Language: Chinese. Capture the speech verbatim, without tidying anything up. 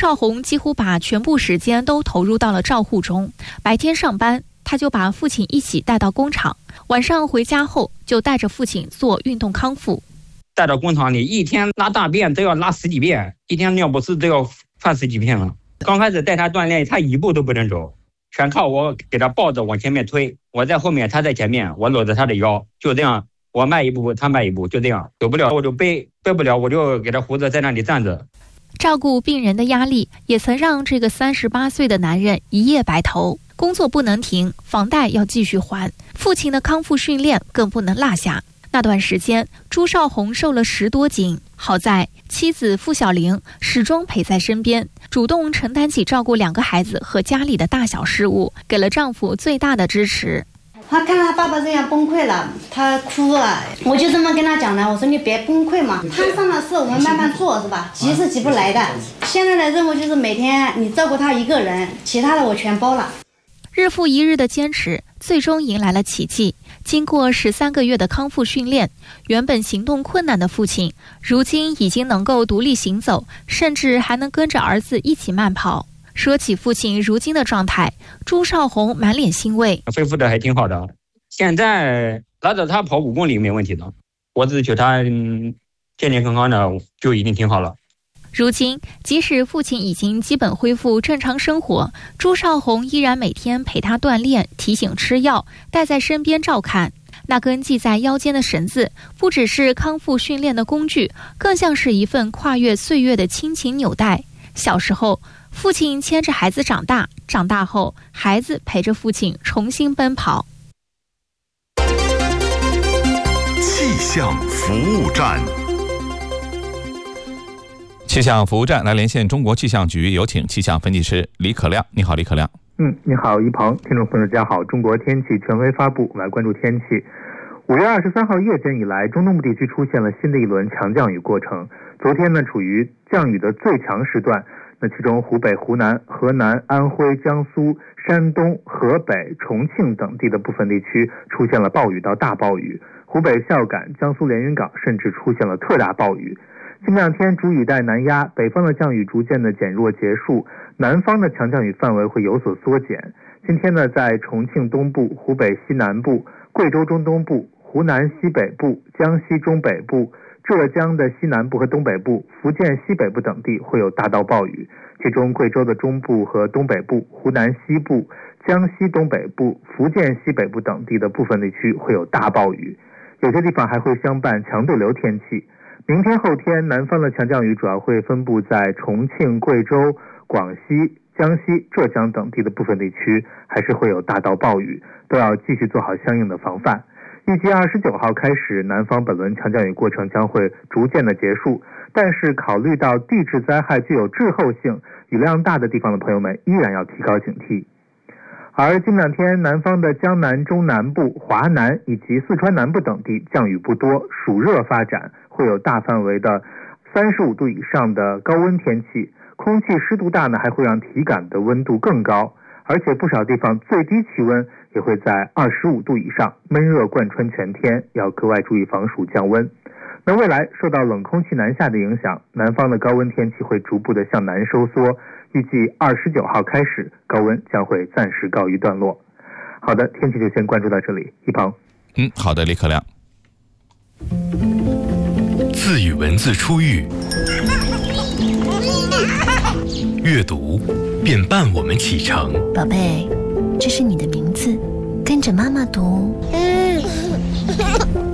少红几乎把全部时间都投入到了照护中，白天上班，他就把父亲一起带到工厂，晚上回家后就带着父亲做运动康复。 带到工厂里，一天拉大便都要拉十几遍，一天尿不湿都要犯十几遍了。刚开始带他锻炼，他一步都不能走，全靠我给他抱着往前面推，我在后面，他在前面，我搂着他的腰，就这样，我迈一步他迈一步，就这样，走不了我就背，背不了我就给他扶着在那里站着。 照顾病人的压力也曾让这个三十八岁的男人一夜白头，工作不能停，房贷要继续还，父亲的康复训练更不能落下。那段时间，朱少红瘦了十多斤，好在妻子付小玲始终陪在身边，主动承担起照顾两个孩子和家里的大小事务，给了丈夫最大的支持。 他看到他爸爸这样崩溃了，他哭了，我就这么跟他讲的，我说你别崩溃嘛，摊上的事我们慢慢做，是吧？急是急不来的。现在的任务就是每天你照顾他一个人，其他的我全包了。 日复一日的坚持，最终迎来了奇迹。经过十三个月的康复训练，原本行动困难的父亲，如今已经能够独立行走，甚至还能跟着儿子一起慢跑。说起父亲如今的状态，朱少红满脸欣慰， 恢复的还挺好的，现在拉着他跑五公里没问题的，我只求他、嗯、健健康康的就已经挺好了。 如今，即使父亲已经基本恢复正常生活，朱少红依然每天陪他锻炼，提醒吃药，带在身边照看。那根系在腰间的绳子，不只是康复训练的工具，更像是一份跨越岁月的亲情纽带。小时候，父亲牵着孩子长大，长大后，孩子陪着父亲重新奔跑。 气象服务站。 气象服务站来连线中国气象局，有请气象分析师李可亮。你好，李可亮。 嗯，你好，一鹏，听众朋友大家好。中国天气权威发布，我们来关注天气。五月二十三号夜间以来，中东部地区出现了新的一轮强降雨过程。昨天呢，处于降雨的最强时段，那其中湖北、湖南、河南、安徽、江苏、山东、河北、重庆等地的部分地区出现了暴雨到大暴雨，湖北孝感、江苏连云港甚至出现了特大暴雨。近两天主雨带南压，北方的降雨逐渐的减弱结束，南方的强降雨范围会有所缩减。今天呢，在重庆东部、湖北西南部、贵州中东部、湖南西北部、江西中北部、浙江的西南部和东北部、福建西北部等地会有大到暴雨，其中贵州的中部和东北部、湖南西部、江西东北部、福建西北部等地的部分地区会有大暴雨，有些地方还会相伴强对流天气。明天后天，南方的强降雨主要会分布在重庆、贵州、广西、江西、浙江等地的部分地区，还是会有大到暴雨，都要继续做好相应的防范。预计二十九号开始，南方本轮强降雨过程将会逐渐的结束，但是考虑到地质灾害具有滞后性，雨量大的地方的朋友们依然要提高警惕。而近两天，南方的江南、中南部、华南以及四川南部等地降雨不多，暑热发展，会有大范围的三十五度以上的高温天气，空气湿度大呢，还会让体感的温度更高，而且不少地方最低气温也会在二十五度以上，闷热贯穿全天，要格外注意防暑降温。那未来受到冷空气南下的影响，南方的高温天气会逐步的向南收缩，预计二十九号开始，高温将会暂时告一段落。好的，天气就先关注到这里，一鹏。 嗯，好的，李可亮。 字与文字初遇，阅读便伴我们启程。 宝贝，这是你的名字，跟着妈妈读。